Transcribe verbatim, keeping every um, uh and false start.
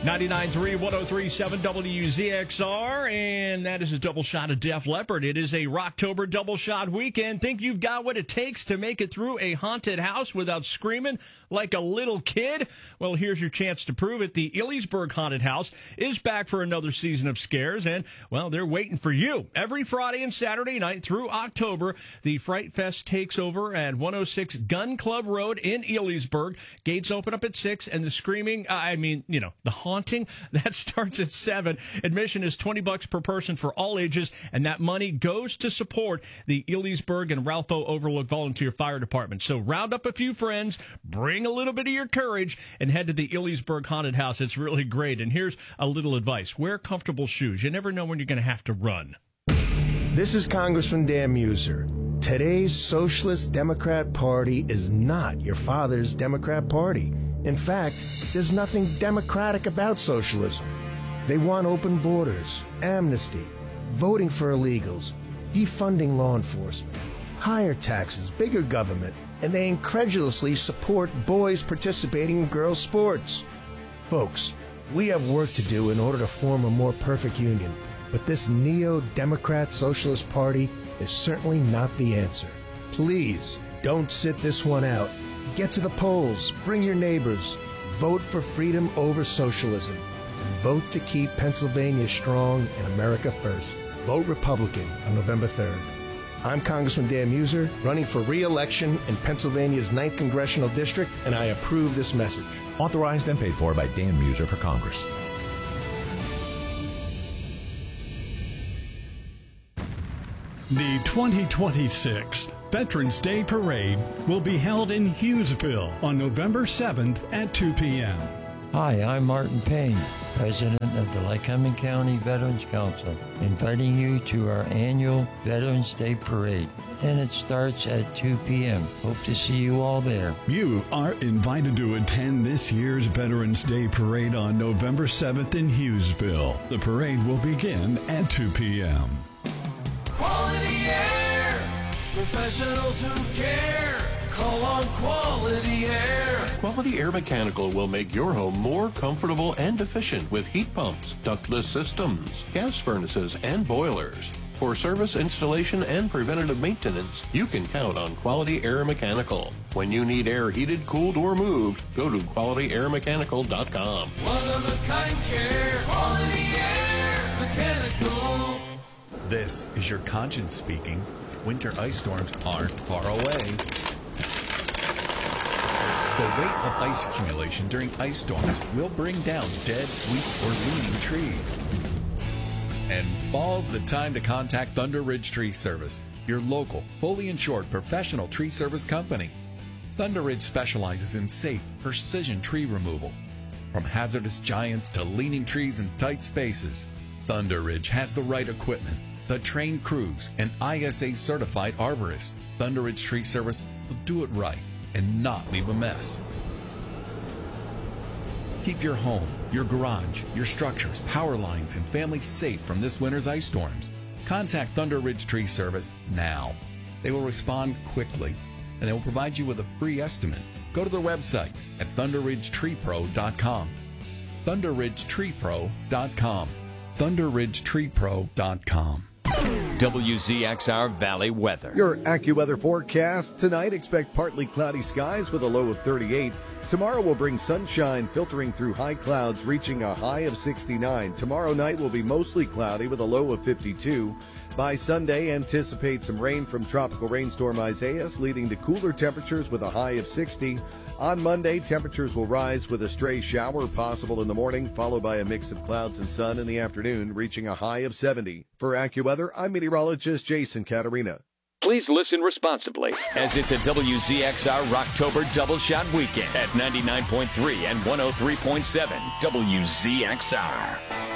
ninety-nine point three, one oh three point seven W Z X R, and that is a double shot of Def Leppard. It is a Rocktober double shot weekend. Think you've got what it takes to make it through a haunted house without screaming like a little kid? Well, here's your chance to prove it. The Elysburg Haunted House is back for another season of scares, and, well, they're waiting for you. Every Friday and Saturday night through October, the Fright Fest takes over at one oh six Gun Club Road in Elysburg. Gates open up at six, and the screaming, I mean, you know, the haunting, that starts at seven. Admission is twenty bucks per person for all ages, and that money goes to support the Elysburg and Ralpho Overlook Volunteer Fire Department. So round up a few friends, bring a little bit of your courage, and head to the Elysburg Haunted House. It's really great. And here's a little advice. Wear comfortable shoes. You never know when you're going to have to run. This is Congressman Dan Muser. Today's Socialist Democrat Party is not your father's Democrat Party. In fact, there's nothing democratic about socialism. They want open borders, amnesty, voting for illegals, defunding law enforcement, higher taxes, bigger government, and they incredulously support boys participating in girls' sports. Folks, we have work to do in order to form a more perfect union, but this neo-democrat socialist party is certainly not the answer. Please, don't sit this one out. Get to the polls, bring your neighbors, vote for freedom over socialism, and vote to keep Pennsylvania strong and America first. Vote Republican on November third. I'm Congressman Dan Muser, running for re-election in Pennsylvania's ninth Congressional District, and I approve this message. Authorized and paid for by Dan Muser for Congress. The twenty twenty-six Veterans Day Parade will be held in Hughesville on November seventh at two p.m. Hi, I'm Martin Payne, President of the Lycoming County Veterans Council, inviting you to our annual Veterans Day Parade, and it starts at two p.m. Hope to see you all there. You are invited to attend this year's Veterans Day Parade on November seventh in Hughesville. The parade will begin at two p.m. Quality Air, professionals who care. Call on Quality Air. Quality Air Mechanical will make your home more comfortable and efficient with heat pumps, ductless systems, gas furnaces, and boilers. For service, installation, and preventative maintenance, you can count on Quality Air Mechanical. When you need air heated, cooled, or moved, go to quality air mechanical dot com. One of a kind care. Quality Air Mechanical. This is your conscience speaking. Winter ice storms aren't far away. The rate of ice accumulation during ice storms will bring down dead, weak, or leaning trees. And fall's the time to contact Thunder Ridge Tree Service, your local, fully insured professional tree service company. Thunder Ridge specializes in safe, precision tree removal. From hazardous giants to leaning trees in tight spaces, Thunder Ridge has the right equipment, the trained crews, and I S A-certified arborists. Thunder Ridge Tree Service will do it right and not leave a mess. Keep your home, your garage, your structures, power lines, and family safe from this winter's ice storms. Contact Thunder Ridge Tree Service now. They will respond quickly, and they will provide you with a free estimate. Go to their website at thunder ridge tree pro dot com. thunder ridge tree pro dot com. thunder ridge tree pro dot com. W Z X R Valley weather. Your AccuWeather forecast tonight, expect partly cloudy skies with a low of thirty-eight. Tomorrow will bring sunshine filtering through high clouds, reaching a high of sixty-nine. Tomorrow night will be mostly cloudy with a low of fifty-two. By Sunday, anticipate some rain from Tropical Rainstorm Isaias, leading to cooler temperatures with a high of sixty. On Monday, temperatures will rise with a stray shower possible in the morning, followed by a mix of clouds and sun in the afternoon, reaching a high of seventy. For AccuWeather, I'm meteorologist Jason Caterina. Please listen responsibly, as it's a W Z X R Rocktober Double Shot Weekend at ninety-nine point three and one oh three point seven W Z X R.